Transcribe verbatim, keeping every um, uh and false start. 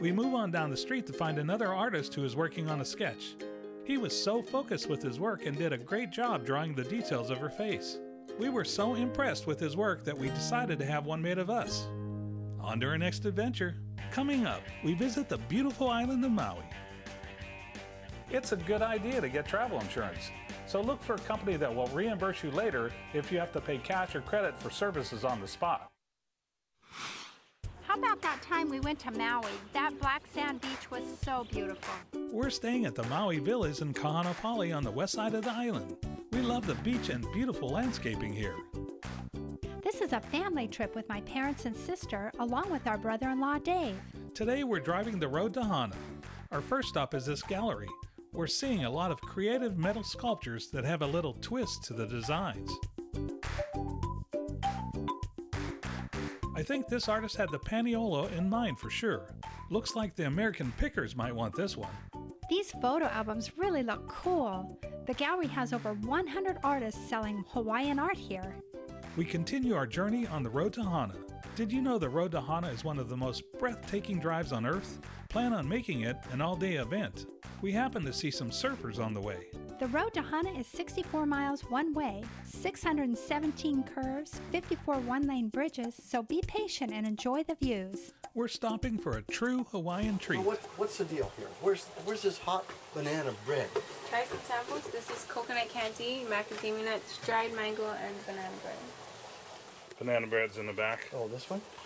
We move on down the street to find another artist who is working on a sketch. He was so focused with his work and did a great job drawing the details of her face. We were so impressed with his work that we decided to have one made of us. On to our next adventure. Coming up, we visit the beautiful island of Maui. It's a good idea to get travel insurance, so look for a company that will reimburse you later if you have to pay cash or credit for services on the spot. How about that time we went to Maui? That black sand beach was so beautiful. We're staying at the Maui Villas in Kahanapali on the west side of the island. We love the beach and beautiful landscaping here. This is a family trip with my parents and sister, along with our brother-in-law, Dave. Today we're driving the road to Hana. Our first stop is this gallery. We're seeing a lot of creative metal sculptures that have a little twist to the designs. I think this artist had the Paniolo in mind for sure. Looks like the American Pickers might want this one. These photo albums really look cool. The gallery has over one hundred artists selling Hawaiian art here. We continue our journey on the road to Hana. Did you know the road to Hana is one of the most breathtaking drives on Earth? Plan on making it an all-day event. We happen to see some surfers on the way. The road to Hana is sixty-four miles one way, six hundred seventeen curves, fifty-four one-lane bridges, so be patient and enjoy the views. We're stopping for a true Hawaiian treat. Well, what, what's the deal here? Where's, where's this hot banana bread? Try some samples. This is coconut candy, macadamia nuts, dried mango, and banana bread. Banana bread's in the back. Oh, this one?